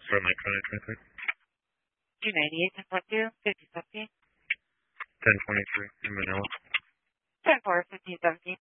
For Mike 2023. 298, 1042, 5017. 1023 in Manila. 10-4, 1517.